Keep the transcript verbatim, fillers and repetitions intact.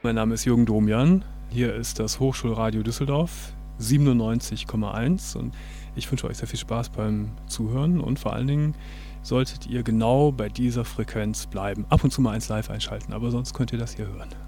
Mein Name ist Jürgen Domian. Hier ist das Hochschulradio Düsseldorf siebenundneunzig Komma eins und ich wünsche euch sehr viel Spaß beim Zuhören und vor allen Dingen solltet ihr genau bei dieser Frequenz bleiben. Ab und zu mal eins live einschalten, aber sonst könnt ihr das hier hören.